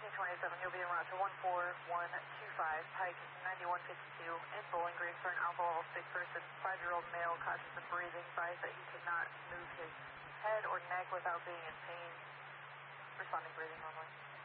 1927, you'll be en route to 14125, Pike 9152, in Bowling Green for an alcohol sick person, 5-year-old male, cautious of breathing, advised that he cannot move his head or neck without being in pain. Responding breathing normally.